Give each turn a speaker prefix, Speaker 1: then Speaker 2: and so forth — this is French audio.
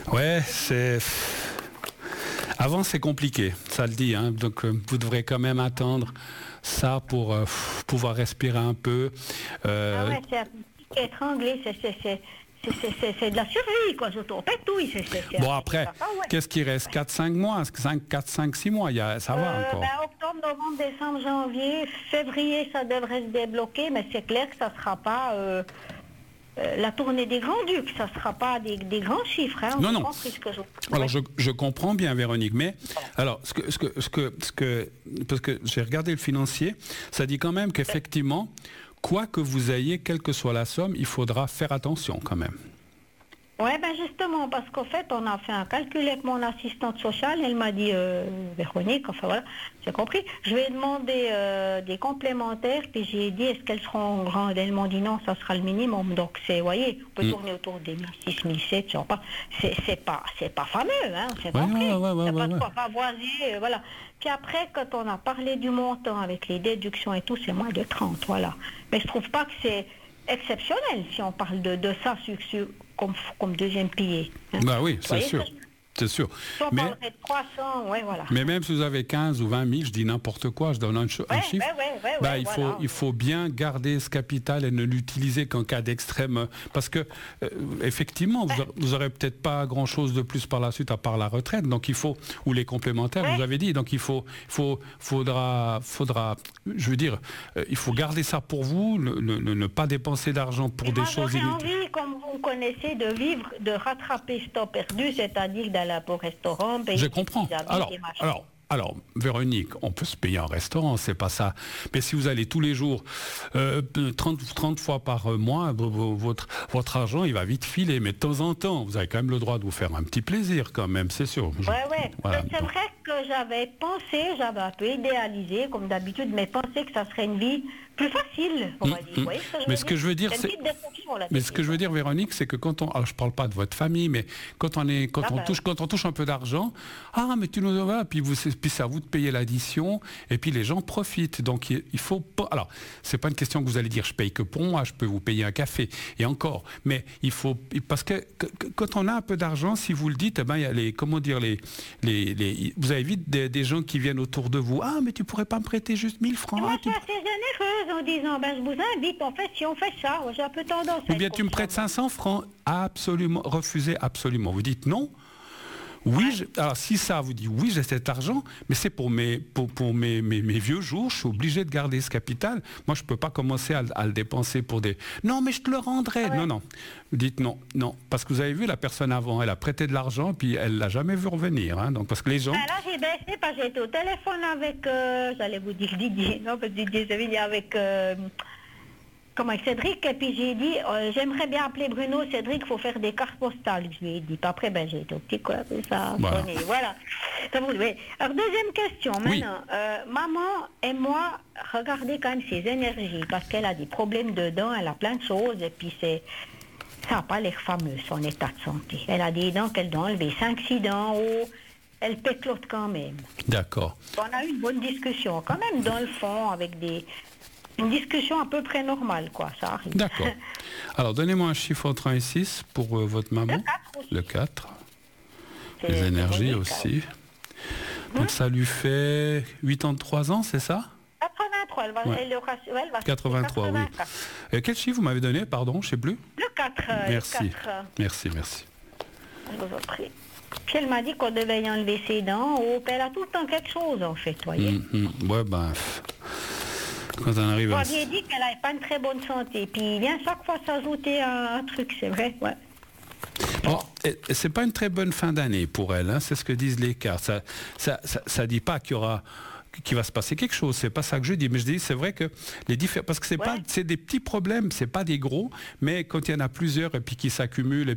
Speaker 1: Ouais, c'est... Avant, c'est compliqué, ça le dit. Hein. Donc, vous devrez quand même attendre ça pour pouvoir respirer un peu.
Speaker 2: Ah ouais, c'est un petit étranglé, c'est de la survie, quoi. J'auto-pétouille.
Speaker 1: Bon, après, qu'est-ce qui reste 4-5 mois 4-5-6 mois, ça va encore.
Speaker 2: Octobre, novembre, décembre, janvier, février, ça devrait se débloquer, mais c'est clair que ça ne sera pas la tournée des Grands-Ducs, ça ne sera pas des grands chiffres. Hein,
Speaker 1: non. Alors, je comprends bien, Véronique, mais alors, parce que j'ai regardé le financier, ça dit quand même qu'effectivement, quoi que vous ayez, quelle que soit la somme, il faudra faire attention quand même.
Speaker 2: Oui, ben justement, parce qu'en fait, on a fait un calcul avec mon assistante sociale, elle m'a dit, Véronique, enfin voilà, j'ai compris, je vais demander des complémentaires, puis j'ai dit, est-ce qu'elles seront grandes? Elles m'ont dit non, ça sera le minimum, donc c'est, vous voyez, on peut tourner autour des 1006, 1007, je sais pas, c'est pas fameux, hein, c'est pas vrai, c'est pas de quoi pavoiser, voilà. Puis après, quand on a parlé du montant avec les déductions et tout, c'est moins de 30, voilà. Mais je trouve pas que c'est exceptionnel si on parle de ça comme deuxième pilier. Hein.
Speaker 1: Bah oui, c'est sûr. C'est sûr.
Speaker 2: Si on parlerait de 300, ouais, voilà.
Speaker 1: Mais même si vous avez 15 ou 20 000, je dis n'importe quoi, je donne un chiffre. Il faut bien garder ce capital et ne l'utiliser qu'en cas d'extrême. Parce que, effectivement, vous n'aurez peut-être pas grand-chose de plus par la suite à part la retraite. Donc il faut, ou les complémentaires, vous avez dit. Donc il faudra, je veux dire, il faut garder ça pour vous, ne pas dépenser d'argent pour des choses inutiles.
Speaker 2: J'ai envie, comme vous connaissez, de vivre, de rattraper ce temps perdu, c'est-à-dire d'aller au restaurant, payer.
Speaker 1: Je comprends. Alors, Véronique, on peut se payer un restaurant, c'est pas ça. Mais si vous allez tous les jours, 30 fois par mois, votre argent, il va vite filer. Mais de temps en temps, vous avez quand même le droit de vous faire un petit plaisir quand même, c'est sûr.
Speaker 2: Voilà. C'est vrai que j'avais un peu idéalisé, comme d'habitude, mais pensé que ça serait une vie plus facile, on va dire.
Speaker 1: Mais ce que je veux dire, Véronique, c'est que quand alors je parle pas de votre famille, mais quand on touche un peu d'argent, mais tu nous vas, puis c'est à vous de payer l'addition, et puis les gens profitent. Donc il faut pas. Alors c'est pas une question que vous allez dire, je paye que pour moi, je peux vous payer un café, et encore. Mais il faut, parce que quand on a un peu d'argent, si vous le dites, il y a vous avez vite des gens qui viennent autour de vous. Mais tu pourrais pas me prêter juste 1000 francs.
Speaker 2: Moi, je suis assez généreuse en disant, je vous invite, si on fait ça, j'ai un peu tendance à...
Speaker 1: Ou bien tu me prêtes 500 francs. Absolument, refusez absolument. Vous dites non. Oui, alors si ça vous dit oui, j'ai cet argent, mais c'est pour mes vieux jours, je suis obligé de garder ce capital. Moi, je ne peux pas commencer à le dépenser pour des... Non, mais je te le rendrai. Non. Vous dites non. Parce que vous avez vu la personne avant, elle a prêté de l'argent, puis elle l'a jamais vu revenir. Hein, donc, parce que les gens...
Speaker 2: Là, j'ai baissé parce que j'étais au téléphone avec, j'allais vous dire Didier, non, parce que Didier, ça veut dire avec... avec Cédric, et puis j'ai dit, j'aimerais bien appeler Bruno, Cédric, il faut faire des cartes postales. Je lui ai dit, après, j'ai été au petit quoi, ça sonné, voilà. Alors, deuxième question, maintenant, maman et moi, regardez quand même ses énergies, parce qu'elle a des problèmes de dents, elle a plein de choses, et puis ça n'a pas l'air fameux, son état de santé. Elle a des dents qu'elle doit enlever, 5-6 dents en haut, elle péclote quand même.
Speaker 1: D'accord.
Speaker 2: On a eu une bonne discussion, quand même, dans le fond, avec une discussion à peu près normale, quoi, ça arrive.
Speaker 1: D'accord. Alors, donnez-moi un chiffre entre 1 et 6 pour votre maman. Le 4. Les énergies aussi. Donc, ça lui fait 83 ans, c'est ça?
Speaker 2: 83, elle va
Speaker 1: 83, oui. Et quel chiffre vous m'avez donné, pardon, je ne sais plus?
Speaker 2: Le 4.
Speaker 1: Merci.
Speaker 2: Le 4.
Speaker 1: Merci.
Speaker 2: Je vous en prie. Puis elle m'a dit qu'on devait y enlever ses dents. Elle a tout le temps quelque chose, en fait, voyez.
Speaker 1: Quand on arrive
Speaker 2: à... Vous aviez dit qu'elle n'avait pas une très bonne santé. Puis il vient chaque fois s'ajouter un truc, c'est vrai. Ouais.
Speaker 1: Bon, c'est pas une très bonne fin d'année pour elle, hein, c'est ce que disent les cartes. Ça dit pas qu'il va se passer quelque chose, c'est pas ça que je dis, mais je dis c'est vrai que parce que c'est des petits problèmes, c'est pas des gros, mais quand il y en a plusieurs et puis qui s'accumulent